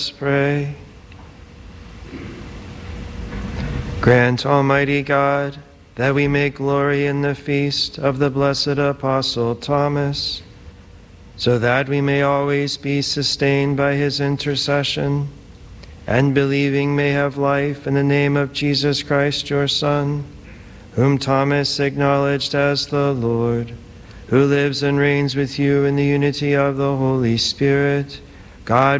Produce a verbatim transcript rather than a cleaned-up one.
Pray. Grant, Almighty God, that we may glory in the feast of the blessed Apostle Thomas, so that we may always be sustained by his intercession, and believing may have life in the name of Jesus Christ, your Son, whom Thomas acknowledged as the Lord, who lives and reigns with you in the unity of the Holy Spirit, God,